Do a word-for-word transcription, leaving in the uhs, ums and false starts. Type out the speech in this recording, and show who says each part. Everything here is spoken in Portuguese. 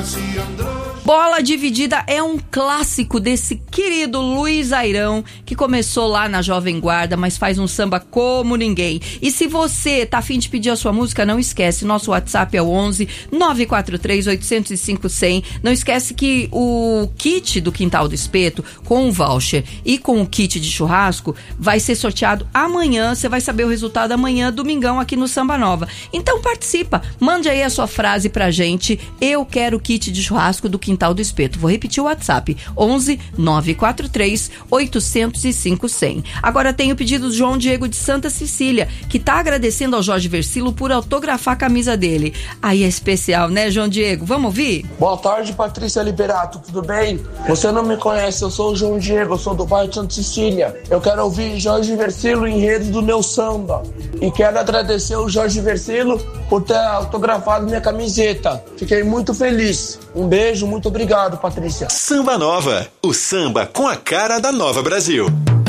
Speaker 1: Bola Dividida é um clássico desse querido Luiz Airão, que começou lá na Jovem Guarda, mas faz um samba como ninguém. E se você tá a fim de pedir a sua música, não esquece, nosso WhatsApp é o onze nove quatro três oito zero cinco cem. Não esquece que o kit do Quintal do Espeto, com o voucher e com o kit de churrasco, vai ser sorteado amanhã. Você vai saber o resultado amanhã, domingão, aqui no Samba Nova. Então participa, mande aí a sua frase pra gente. Eu quero o kit de churrasco do Quintal do Espeto. Vou repetir o WhatsApp, onze nove quatro três oito zero cinco cem. Agora tem o pedido do João Diego de Santa Cecília, que tá agradecendo ao Jorge Versilo por autografar a camisa dele. Aí é especial, né, João Diego? Vamos ouvir?
Speaker 2: Boa tarde, Patrícia Liberato, tudo bem? Você não me conhece, eu sou o João Diego, eu sou do bairro de Santa Cecília. Eu quero ouvir Jorge Versilo, enredo do meu samba. E quero agradecer o Jorge Versilo por ter autografado minha camiseta. Fiquei muito feliz. Um beijo, muito obrigado, Patrícia.
Speaker 3: Samba Nova, o samba com a cara da Nova Brasil.